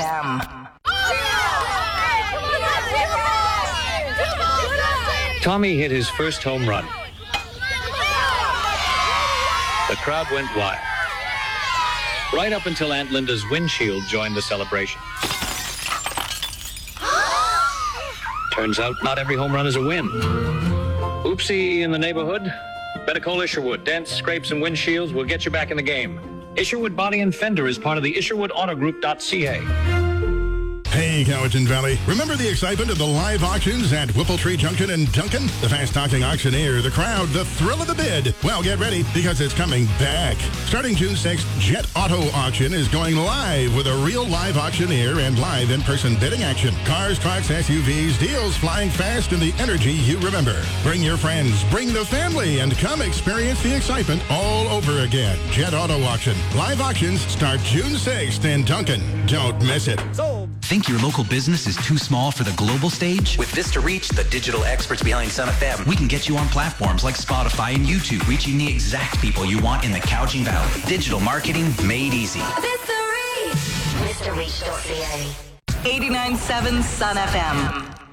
FM. Tommy hit his first home run. The crowd went wild. Right up until Aunt Linda's windshield joined the celebration. Turns out not every home run is a win. Oopsie in the neighborhood? Better call Isherwood. Dents, scrapes, and windshields will get you back in the game. Isherwood Body and Fender is part of the IsherwoodAutoGroup.ca. Hey, Cowichan Valley. Remember the excitement of the live auctions at Whippletree Junction in Duncan? The fast-talking auctioneer, the crowd, the thrill of the bid. Well, get ready, because it's coming back. Starting June 6th, Jet Auto Auction is going live with a real live auctioneer and live in-person bidding action. Cars, trucks, SUVs, deals flying fast, and the energy you remember. Bring your friends, bring the family, and come experience the excitement all over again. Jet Auto Auction. Live auctions start June 6th in Duncan. Don't miss it. Think your local business is too small for the global stage? With Vista Reach, the digital experts behind Sun FM, We can get you on platforms like Spotify and YouTube, reaching the exact people you want in the Cowichan Valley. digital marketing made easy. Vista Reach. VistaReach.ca. 89.7 Sun FM.